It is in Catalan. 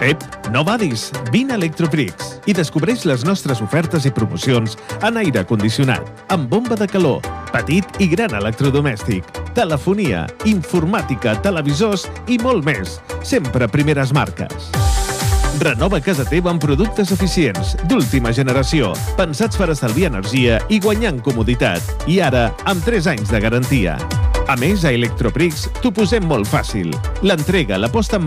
Ep, no badis! Vine a Electroprix i descobreix les nostres ofertes i promocions en aire condicionat, amb bomba de calor, petit i gran electrodomèstic, telefonia, informàtica, televisors i molt més. Sempre primeres marques. Renova casa teva amb productes eficients, d'última generació, pensats per estalviar energia i guanyar en comoditat. I ara, amb 3 anys de garantia. A més, a Electroprix t'ho posem molt fàcil. L'entrega, la posta en